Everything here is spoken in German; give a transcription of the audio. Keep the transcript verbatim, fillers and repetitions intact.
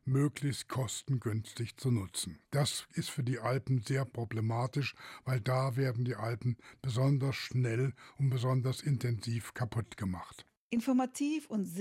möglichst kostengünstig zu nutzen. Das ist für die Alpen sehr problematisch, weil da werden die Alpen besonders schnell und besonders intensiv kaputt gemacht. Informativ und